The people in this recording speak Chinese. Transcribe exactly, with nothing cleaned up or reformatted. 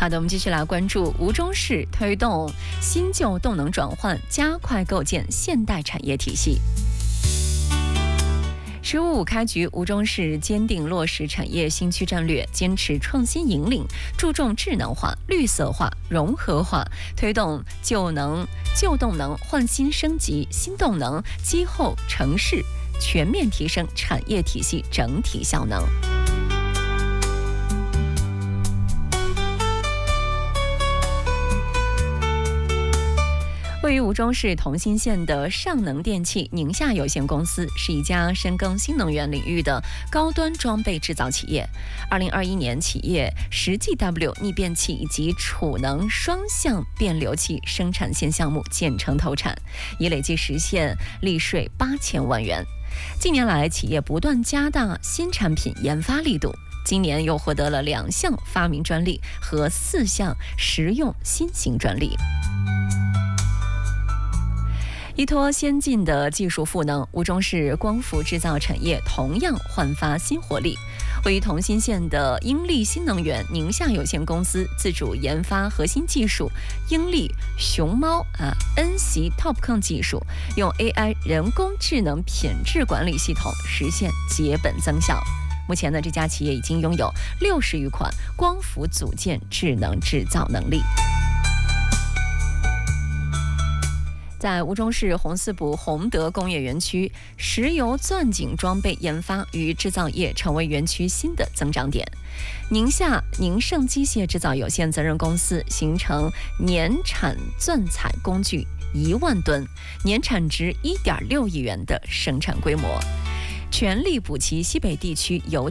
好的，我们继续来关注吴中市推动新旧动能转换，加快构建现代产业体系。十五五开局，吴中市坚定落实产业新区战略，坚持创新引领，注重智能化、绿色化、融合化，推动旧能、旧动能换新升级、新动能机后城市，全面提升产业体系整体效能。位于吴中市同心县的上能电器宁夏有限公司是一家深耕新能源领域的高端装备制造企业。二零二一年，企业十 G W 逆变器以及储能双向变流器生产线项目建成投产，已累计实现利税八千万元。近年来，企业不断加大新产品研发力度。今年又获得了两项发明专利和四项实用新型专利。依托先进的技术赋能，吴中市光伏制造产业同样焕发新活力。位于同心县的英利新能源宁夏有限公司自主研发核心技术英利熊猫啊 N 系 TOPCon 技术，用 A I 人工智能品质管理系统实现节本增效。目前呢，这家企业已经拥有六十余款光伏组件智能制造能力。在吴中市红四堡宏德工业园区，石油钻井装备研发与制造业成为园区新的增长点。宁夏宁盛机械制造有限责任公司形成年产钻采工具一万吨，年产值一点六亿元的生产规模，全力补齐西北地区油